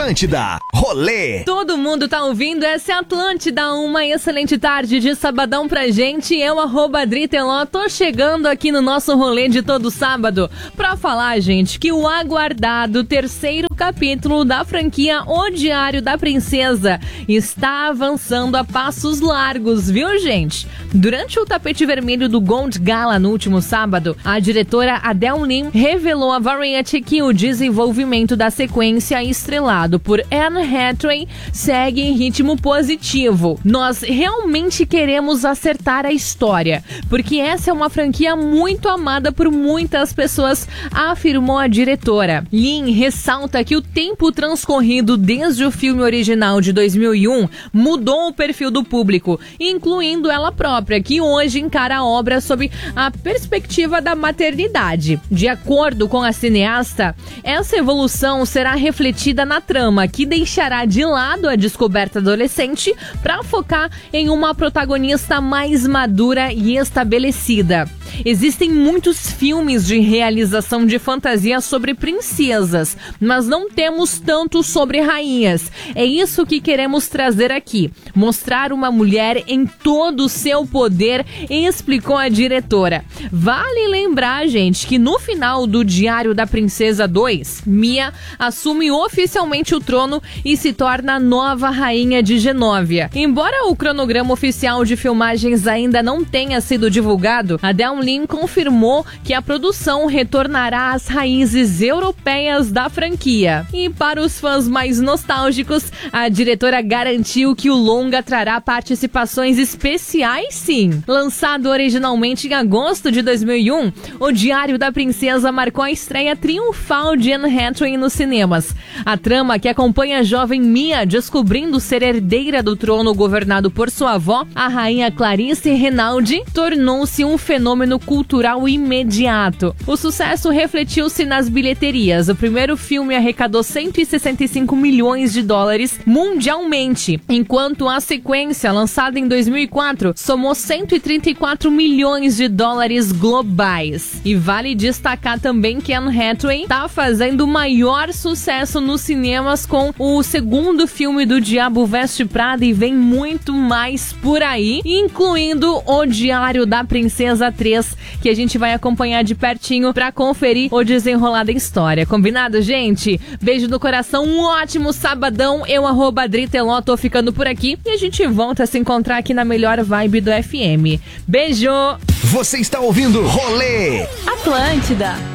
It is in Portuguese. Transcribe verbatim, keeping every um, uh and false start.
Atlântida, rolê. Todo mundo tá ouvindo, essa é Atlântida, uma excelente tarde de sabadão pra gente. Eu, arroba Adri Teló, tô chegando aqui no nosso rolê de todo sábado pra falar, gente, que o aguardado terceiro capítulo da franquia O Diário da Princesa está avançando a passos largos, viu, gente? Durante o tapete vermelho do Gold Gala no último sábado, a diretora Adele Lim revelou a Variety que o desenvolvimento da sequência estrelado por Anne Hathaway segue em ritmo positivo. Nós realmente queremos acertar a história, porque essa é uma franquia muito amada por muitas pessoas, afirmou a diretora. Lim ressalta que o tempo transcorrido desde o filme original de dois mil e um mudou o perfil do público, incluindo ela própria, que hoje encara a obra sob a perspectiva da maternidade. De acordo com a cineasta, essa evolução será refletida na trama, que deixará de lado a descoberta adolescente para focar em uma protagonista mais madura e estabelecida. Existem muitos filmes de realização de fantasia sobre princesas, mas não temos tanto sobre rainhas. É isso que queremos trazer aqui, mostrar uma mulher em todo o seu poder, explicou a diretora. Vale lembrar, gente, que no final do Diário da Princesa dois, Mia assume oficialmente o trono e se torna a nova rainha de Genóvia. Embora o cronograma oficial de filmagens ainda não tenha sido divulgado, Adele Lim confirmou que a produção retornará às raízes europeias da franquia. E para os fãs mais nostálgicos, a diretora garantiu que o longa trará participações especiais, sim. Lançado originalmente em agosto de dois mil e um, O Diário da Princesa marcou a estreia triunfal de Anne Hathaway nos cinemas. A trama, que acompanha a jovem Mia descobrindo ser herdeira do trono governado por sua avó, a rainha Clarice Renaldi, tornou-se um fenômeno cultural imediato. O sucesso refletiu-se nas bilheterias. O primeiro filme arrecadou cento e sessenta e cinco milhões de dólares mundialmente, enquanto a sequência, lançada em dois mil e quatro, somou cento e trinta e quatro milhões de dólares globais. E vale destacar também que Anne Hathaway está fazendo o maior sucesso nos cinemas com o segundo filme do Diabo Veste Prada, e vem muito mais por aí, incluindo O Diário da Princesa três, que a gente vai acompanhar de pertinho pra conferir o desenrolar da história. Combinado, gente? Beijo no coração, um ótimo sabadão. Eu, arroba Adri Teló, tô ficando por aqui e a gente volta a se encontrar aqui na melhor vibe do F M. Beijo! Você está ouvindo Rolê Atlântida.